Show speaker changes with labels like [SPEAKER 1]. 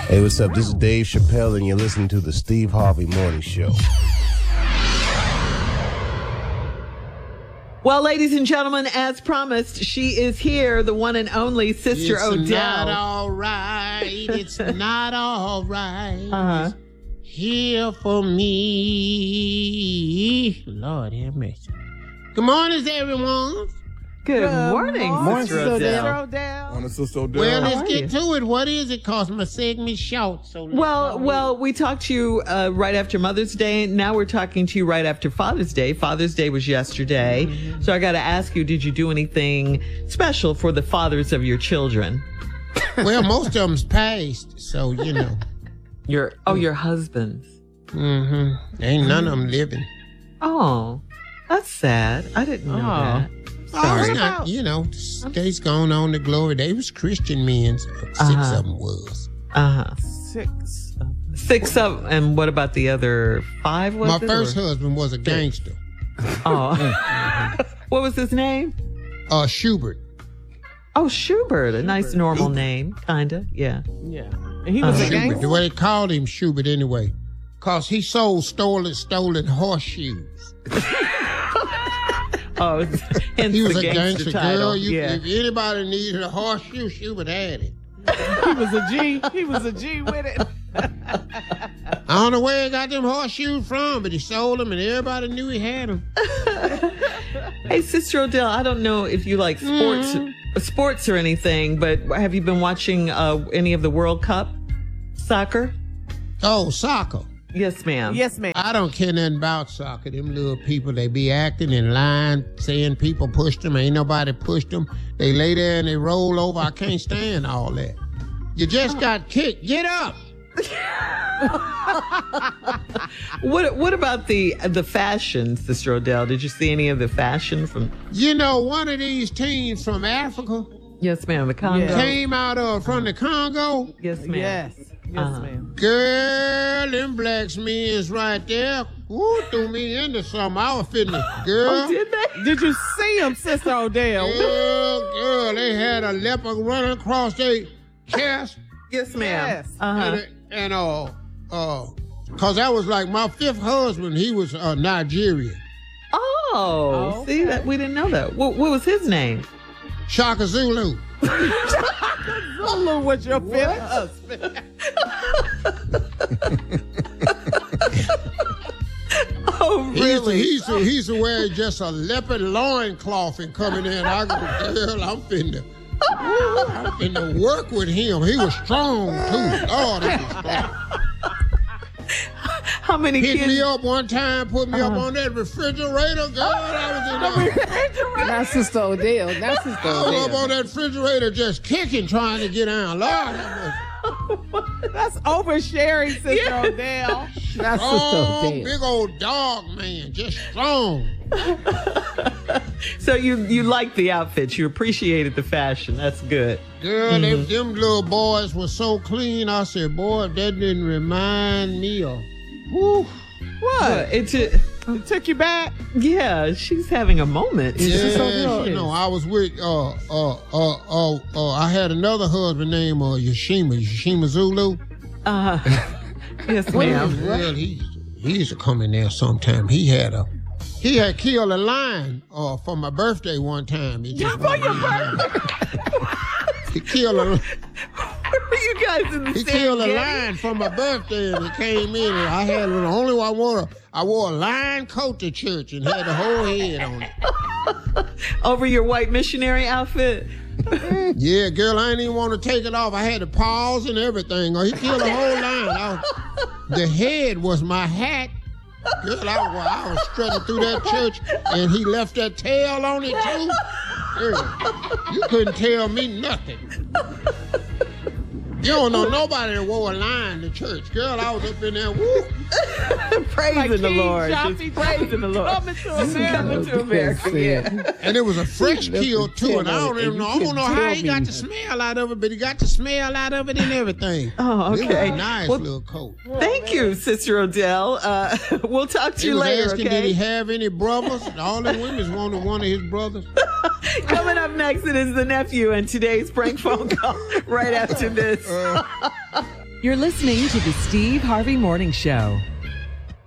[SPEAKER 1] Hey, what's up? This is Dave Chappelle, and you're listening to the Steve Harvey Morning Show.
[SPEAKER 2] Well, ladies and gentlemen, as promised, she is here, the one and only Sister Odell.
[SPEAKER 3] It's not all right. It's not all right. Here for me. Lord have mercy. Good morning, everyone.
[SPEAKER 2] Good morning, Sister Odell.
[SPEAKER 4] Morning, Sister Odell.
[SPEAKER 3] Well, let's get to it. What is it? Cause my segment's short. So
[SPEAKER 2] Well, we talked to you right after Mother's Day. Now we're talking to you right after Father's Day. Father's Day was yesterday. Mm-hmm. So I got to ask you, did you do anything special for the fathers of your children?
[SPEAKER 3] Well, most of them's passed, so you know.
[SPEAKER 2] Your husbands.
[SPEAKER 3] Mm-hmm. Ain't none of them living.
[SPEAKER 2] Oh, that's sad. I didn't know that.
[SPEAKER 3] Sorry. It's not, you know, days gone on to glory. They was Christian men. So 6 of them was.
[SPEAKER 2] Six of, and what about the other 5?
[SPEAKER 3] My first husband was a gangster.
[SPEAKER 2] Oh. What was his name?
[SPEAKER 3] Schubert.
[SPEAKER 2] Oh, Schubert. A nice normal name, kinda. Yeah.
[SPEAKER 5] Yeah. And he was a gangster.
[SPEAKER 3] The way they called him Schubert anyway. Cause he sold stolen horseshoes.
[SPEAKER 2] Oh, hence
[SPEAKER 3] he was
[SPEAKER 2] the
[SPEAKER 3] a gangster
[SPEAKER 2] title.
[SPEAKER 3] girl. If anybody needed a horseshoe, Schubert had it.
[SPEAKER 5] He was a G. He was a G with it.
[SPEAKER 3] I don't know where he got them horseshoes from, but he sold them and everybody knew he had them.
[SPEAKER 2] Hey, Sister Odell, I don't know if you like sports or anything, but have you been watching any of the World Cup soccer?
[SPEAKER 3] Oh, soccer.
[SPEAKER 2] Yes, ma'am.
[SPEAKER 5] Yes, ma'am.
[SPEAKER 3] I don't care nothing about soccer. Them little people, they be acting in line, saying people pushed them. Ain't nobody pushed them. They lay there and they roll over. I can't stand all that. You just got kicked. Get up.
[SPEAKER 2] What about the fashion, Sister Odell? Did you see any of the fashion from?
[SPEAKER 3] You know, one of these teams from Africa.
[SPEAKER 2] Yes, ma'am. The Congo
[SPEAKER 3] came out from the Congo.
[SPEAKER 2] Yes, ma'am.
[SPEAKER 5] Yes, ma'am.
[SPEAKER 3] Girl, them blacks men's right there. Woo, threw me into something. I was fitting girl.
[SPEAKER 2] Oh, did they?
[SPEAKER 5] Did you see him, Sister Odell?
[SPEAKER 3] Girl, they had a leopard running across their chest.
[SPEAKER 2] Yes, ma'am.
[SPEAKER 5] Yes.
[SPEAKER 3] And cause that was like my 5th husband. He was Nigerian.
[SPEAKER 2] Oh,
[SPEAKER 5] okay.
[SPEAKER 2] See that we didn't know that. What was his name?
[SPEAKER 3] Shaka Zulu.
[SPEAKER 5] Zulu was your 5th husband.
[SPEAKER 2] Oh, really?
[SPEAKER 3] He used to wear just a leopard loincloth and coming in. I go, girl, I'm finna work with him. He was strong, too. Lord, he was strong.
[SPEAKER 2] How many kids?
[SPEAKER 3] Picked me up one time, put me up on that refrigerator. God, I was in there.
[SPEAKER 6] Not Sister Odell.
[SPEAKER 3] I was up on that refrigerator just kicking, trying to get down. Lord,
[SPEAKER 5] That's oversharing, Sister Odell.
[SPEAKER 6] Not Sister Odell.
[SPEAKER 3] Big old dog, man. Just strong.
[SPEAKER 2] So you liked the outfits. You appreciated the fashion. That's good.
[SPEAKER 3] Girl, them little boys were so clean. I said, boy, that didn't remind me of... Whew.
[SPEAKER 5] What?
[SPEAKER 2] It
[SPEAKER 5] took you back?
[SPEAKER 2] Yeah, she's having a moment.
[SPEAKER 3] Yeah, you know, I was with, I had another husband named Yoshima Zulu.
[SPEAKER 2] Yes, ma'am.
[SPEAKER 3] Well, he used to come in there sometime. He had killed a lion for my birthday one time.
[SPEAKER 5] For your birthday?
[SPEAKER 3] He killed a...
[SPEAKER 2] Were you guys in the
[SPEAKER 3] He
[SPEAKER 2] same
[SPEAKER 3] killed a
[SPEAKER 2] gang?
[SPEAKER 3] lion for my birthday, and he came in, and I had the only one I wore a lion coat to church and had the whole head on it.
[SPEAKER 2] Over your white missionary outfit?
[SPEAKER 3] Yeah, girl, I didn't even want to take it off. I had the paws and everything. He killed a whole lion. The head was my hat. Girl, I was strutting through that church, and he left that tail on it, too. Girl, you couldn't tell me nothing. You don't know nobody that wore a lion to church. Girl, I was up in there, woo.
[SPEAKER 2] Praising the Lord. Just praising the Lord.
[SPEAKER 5] Coming to
[SPEAKER 2] America, yeah.
[SPEAKER 3] And it was a fresh kill, too, and I don't know how he got the smell out of it, but he got the smell out of it and everything.
[SPEAKER 2] Oh, okay.
[SPEAKER 3] It was a nice little coat.
[SPEAKER 2] Thank you, Sister Odell. We'll talk to you later,
[SPEAKER 3] asking,
[SPEAKER 2] okay?
[SPEAKER 3] did he have any brothers? All the women wanted one of his brothers.
[SPEAKER 2] Coming up next, it is the nephew and today's prank phone call right after this.
[SPEAKER 4] You're listening to the Steve Harvey Morning Show.